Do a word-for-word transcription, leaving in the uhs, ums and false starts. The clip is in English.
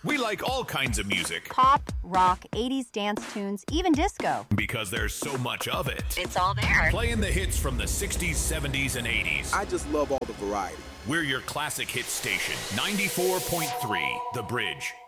We like all kinds of music. Pop, rock, eighties dance tunes, even disco. Because there's so much of it. It's all there. Playing the hits from the sixties, seventies, and eighties. I just love all the variety. We're your classic hit station. ninety-four point three, The Bridge.